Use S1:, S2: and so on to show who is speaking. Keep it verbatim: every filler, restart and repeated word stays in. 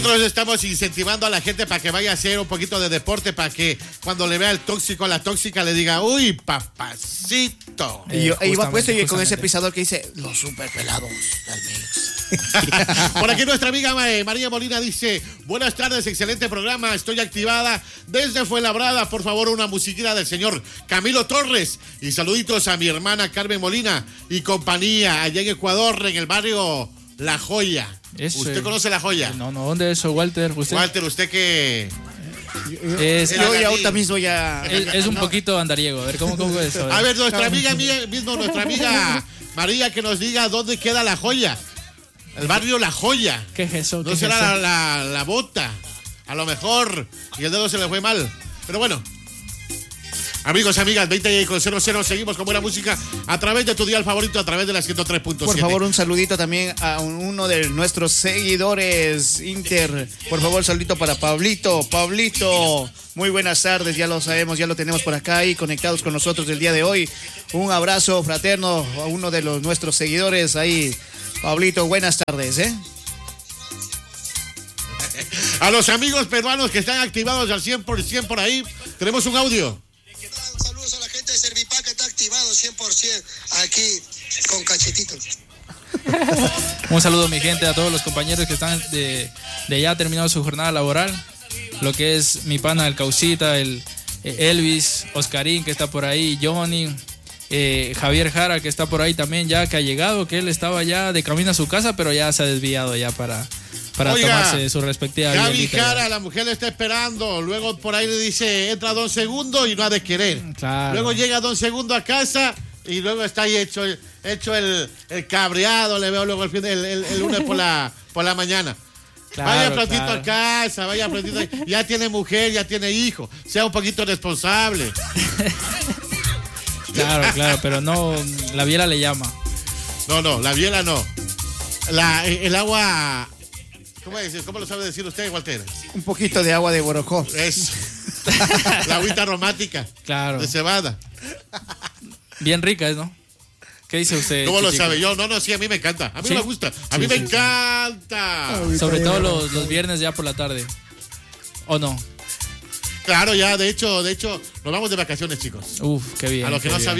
S1: Nosotros estamos incentivando a la gente para que vaya a hacer un poquito de deporte, para que cuando le vea el tóxico, la tóxica, le diga, uy, papacito.
S2: Y yo, eh, iba puesto y con ese pisador que dice, los super pelados del mix.
S1: Por aquí nuestra amiga María Molina dice, buenas tardes, excelente programa, estoy activada desde Fuenlabrada, por favor una musiquita del señor Camilo Torres y saluditos a mi hermana Carmen Molina y compañía allá en Ecuador, en el barrio La Joya. Eso, ¿usted conoce La Joya?
S3: No, no, ¿dónde es eso, Walter? ¿Usted?
S1: Walter, ¿usted qué?
S3: Es,
S2: yo ya ahorita mismo ya...
S3: Es, es un no. poquito andariego, a ver, ¿cómo, cómo es eso?
S1: A ver, nuestra amiga mismo, nuestra amiga María, que nos diga dónde queda La Joya. El barrio La Joya.
S3: ¿Qué es eso?
S1: No será la, la, la bota. A lo mejor. Y el dedo se le fue mal. Pero bueno. Amigos, amigas, veinte con cero cero, seguimos con buena música a través de tu dial favorito, a través de la ciento tres punto siete.
S2: Por favor, un saludito también a uno de nuestros seguidores, Inter. Por favor, saludito para Pablito. Pablito, muy buenas tardes, ya lo sabemos, ya lo tenemos por acá y conectados con nosotros el día de hoy. Un abrazo fraterno a uno de los nuestros seguidores ahí. Pablito, buenas tardes, ¿eh?
S1: A los amigos peruanos que están activados al cien por ciento por ahí, tenemos un audio.
S4: Saludos a la gente de Servipac que está activado cien por ciento aquí con cachetito.
S3: Un saludo, mi gente, a todos los compañeros que están de, de ya terminado su jornada laboral. Lo que es mi pana, el Causita, el Elvis, Oscarín, que está por ahí, Johnny, eh, Javier Jara, que está por ahí también ya, que ha llegado, que él estaba ya de camino a su casa, pero ya se ha desviado ya para... Para Oiga, tomarse su respectiva
S1: Gaby Jara, la mujer le está esperando. Luego por ahí le dice, entra Don Segundo y no ha de querer. Claro. Luego llega Don Segundo a casa y luego está ahí hecho, hecho el, el cabreado. Le veo luego el, fin, el, el, el lunes por la, por la mañana. Claro, vaya prontito claro. a casa, vaya prontito. Ya tiene mujer, ya tiene hijo. Sea un poquito responsable.
S3: Claro, claro, pero no, la biela le llama.
S1: No, no, la biela no. La, el agua... ¿Cómo, es? ¿Cómo lo sabe decir usted, Walter?
S2: Un poquito de agua de borojó.
S1: Eso. La agüita aromática.
S3: Claro.
S1: De cebada.
S3: Bien rica, ¿no? ¿Qué dice usted?
S1: ¿Cómo lo sabe? Yo, no, no, sí, a mí me encanta. A mí ¿Sí? me gusta. A sí, mí sí, me sí. encanta.
S3: Sobre todo los, los viernes ya por la tarde. ¿O no?
S1: Claro, ya, de hecho, de hecho, nos vamos de vacaciones, chicos.
S3: Uf, qué bien.
S1: A los que no
S3: bien.
S1: sabían.